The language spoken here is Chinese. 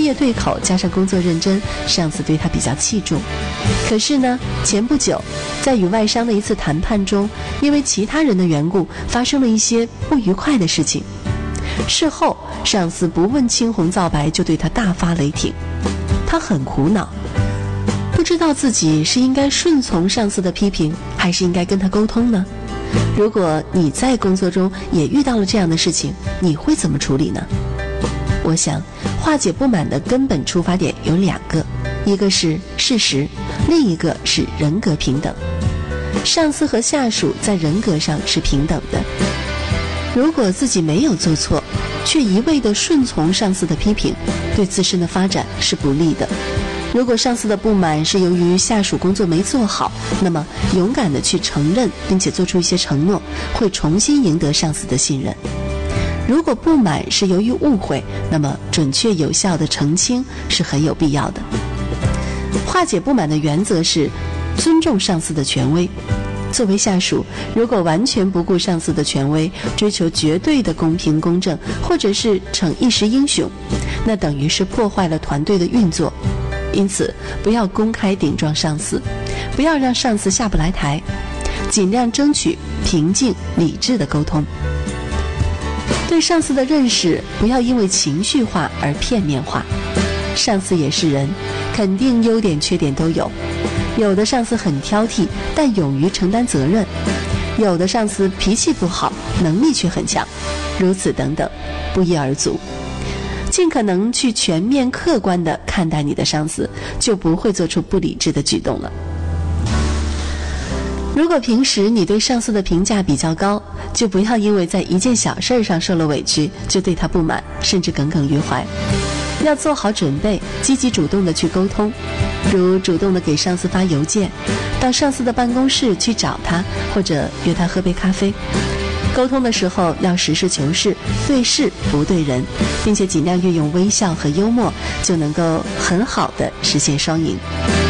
业对口加上工作认真，上司对他比较器重。可是呢，前不久在与外商的一次谈判中，因为其他人的缘故，发生了一些不愉快的事情。事后，上司不问青红皂白就对他大发雷霆，他很苦恼，不知道自己是应该顺从上司的批评，还是应该跟他沟通呢？如果你在工作中也遇到了这样的事情，你会怎么处理呢？我想，化解不满的根本出发点有2个，一个是事实，另一个是人格平等。上司和下属在人格上是平等的。如果自己没有做错，却一味地顺从上司的批评，对自身的发展是不利的。如果上司的不满是由于下属工作没做好，那么勇敢地去承认，并且做出一些承诺，会重新赢得上司的信任。如果不满是由于误会，那么准确有效的澄清是很有必要的。化解不满的原则是尊重上司的权威。作为下属，如果完全不顾上司的权威，追求绝对的公平公正，或者是逞一时英雄，那等于是破坏了团队的运作。因此，不要公开顶撞上司，不要让上司下不来台，尽量争取平静理智的沟通。对上司的认识不要因为情绪化而片面化。上司也是人，肯定优点缺点都有。有的上司很挑剔，但勇于承担责任；有的上司脾气不好，能力却很强，如此等等，不一而足。尽可能去全面客观地看待你的上司，就不会做出不理智的举动了。如果平时你对上司的评价比较高，就不要因为在一件小事上受了委屈，就对他不满，甚至耿耿于怀。要做好准备，积极主动地去沟通，如主动地给上司发邮件，到上司的办公室去找他，或者约他喝杯咖啡。沟通的时候要实事求是，对事不对人，并且尽量运用微笑和幽默，就能够很好地实现双赢。